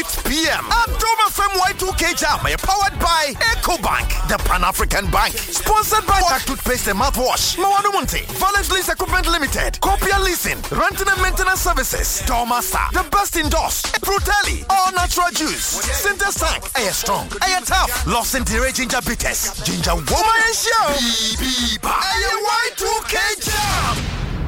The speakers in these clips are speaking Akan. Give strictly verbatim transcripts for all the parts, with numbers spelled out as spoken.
six p.m. Dome F M Y two K Jam powered by EcoBank, the Pan-African Bank. Sponsored by Wack Toothpaste and Mouthwash, Mawano Monte, Valence Lease Equipment Limited, Copia Leasing, Renting and Maintenance Services, Dormaster, the best indoors, Fruteli, all natural juice, Center Tank, Air Strong, Air Tough, Los Interior Ginger Bitters, Ginger Woman and Show, B B Y two K Jam.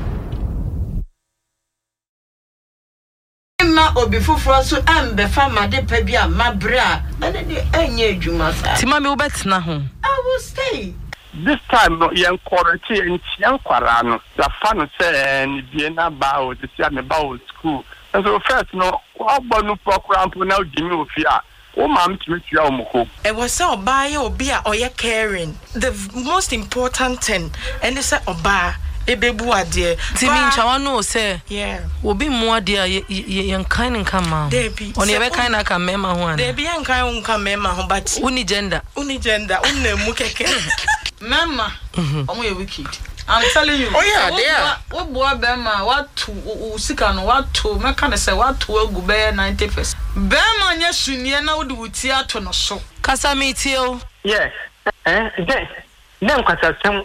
Ma obi fufuro so embe fama de pa bia mabra ene de enye adwuma sa Timami obetna ho I will stay. This time no yen quarantine yen kwara no la fa no say ni bie na ba o de sia me ba o school and so first no obo no program na ojimi ofia o ma mtimi tua o mko E was say oba ye obi a oye caring. The most important thing and say oba ebebu ade Timi nchawa no say yeah obi mu ade a yen kan nka ma oni e be kan na ka mema ho ana de bi yen kan nka mema ho but uni gender uni gender uni mu keke mema omo ye wicked. I'm telling you. Oh yeah, there. What boy bema what to usika no what to meka na say what to egu be ninety percent. Bema nya sunie na wodi wuti ato no so. Kasa metio. yes eh then then kwasa sem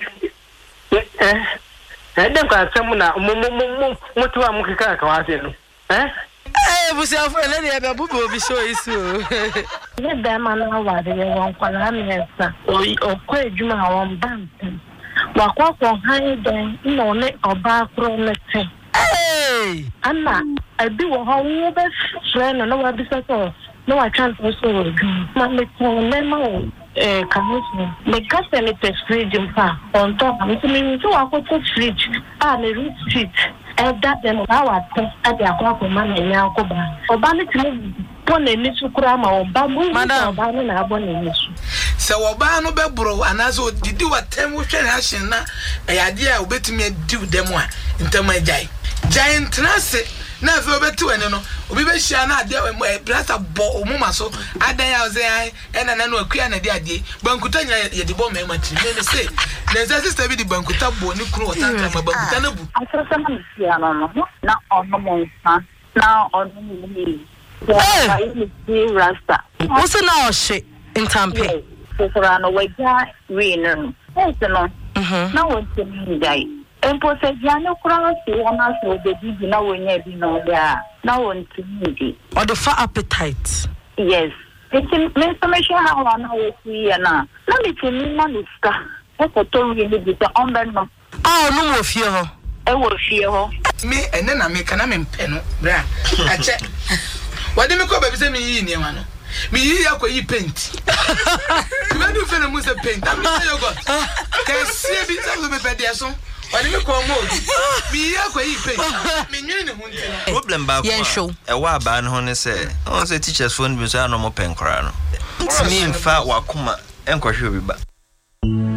eh eh then kwasa sem na mo mo mo mo to am kika ka wa se no eh Eh busi afo na de be bubu obi so isu Ne bema na wa de won kwala mesa o o ko edwuma won bank wakwa ko han den no ne oba kro lete eh ana abi wo ho wo be friend no wa bi so no wa chance so wo ma me ko me ma eh kamusi me kase ne te fridge mpa on top me me so wa ko to fridge ah ne root street e da dem ba wa to e de akwa ko ma na nya ko ba oba ne ti pone ni sukura ma oba mu oba ne na abo ne ni su se oba no be bro anazo didi watem wo hwe na hyen na eyade a obetumi adi dem a ntam agai giant trance na fe obeti wani no obi be hia na ade brasa bo omuma so adan ya ze ai ena na no akua na de ade bankuta nya ye de bo mema ti me se na za sister bi di bankuta bo ni kunu otanka ma bankuta na bu asasa na sia no no na ono mo nsa na ono ni Eh ni rasta What's na o she intampe for no we ja we no no mhm na won ti mi dai empo se ja no kra si wona so de bi na wonya bi no ya na won ti mi di or the fat appetite yes it's information how na we see na na me ti mi na niska e ko to wi ni bi on ben no ah no mo fie ho e wo fie ho me ene na me kana me mpe no bra ache wadi me ko ba bi se me yi ni ma no me yi akwa yi paint me do fe na mu se paint am na yogurt ka sie bi se me pe de so wadi me ko mo me yi akwa yi paint me nwini ne hunti problem ba ko e wa ba no ne se on se teachers phone bi so na mo pen kora no ntimi mfa wakoma enkohwe obi ba